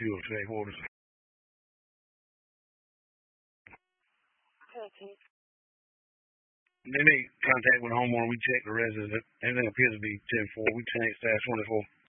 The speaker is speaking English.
fuel to headquarters. Okay. They made contact with the homeowner. We checked the residence. Everything appears to be 10-4. We changed staff 24.